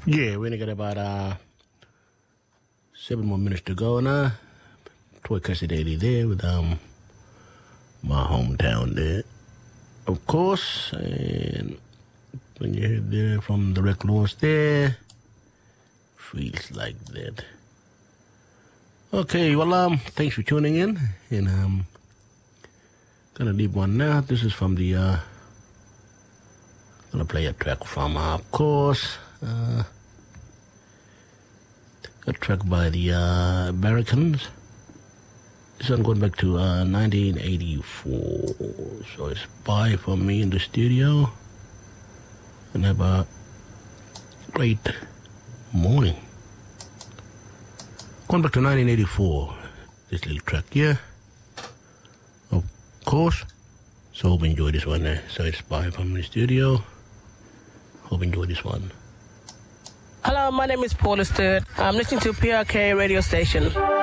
Yeah, we only got about 7 more minutes to go now. Troy Cassidy there with my hometown there, of course. And when you hear there from the Rick Lewis there, feels like that. Okay, well, thanks for tuning in, and gonna leave one now. This is from the gonna play a track from, of course, a track by the Americans. This one going back to 1984. So it's Spy for me in the studio, and have a great morning. Going back to 1984, this little track here, of course. So hope you enjoy this one. So it's Spy from the studio. Hope you enjoy this one. Hello, my name is Paula Stewart. I'm listening to PRK radio station.